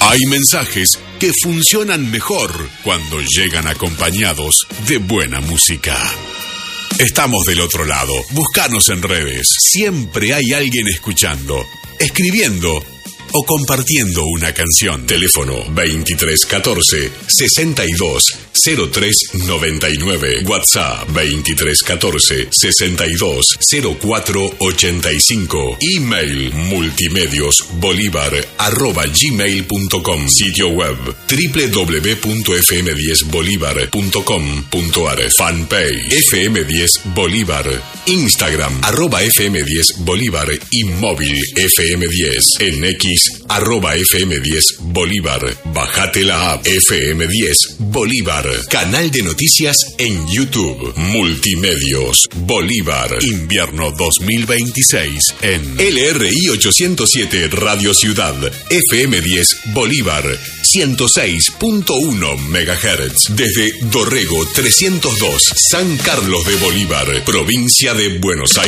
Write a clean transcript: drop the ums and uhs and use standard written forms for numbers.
Hay mensajes que funcionan mejor cuando llegan acompañados de buena música. Estamos del otro lado. Búscanos en redes. Siempre hay alguien escuchando, escribiendo o compartiendo una canción. Teléfono 2314 62 03 99. WhatsApp 2314 62 04 85. Email multimediosbolivar@gmail.com. Sitio web www.fm10bolivar.com.ar. Fanpage FM10 Bolívar. Instagram @FM10 Bolívar y móvil FM10. En X @FM10 Bolívar. Bájate la app FM10 Bolívar. Canal de noticias en YouTube. Multimedios Bolívar. Invierno 2026 en LRI 807 Radio Ciudad. FM10 Bolívar. 106.1 MHz. Desde Dorrego 302, San Carlos de Bolívar, provincia de Buenos Aires.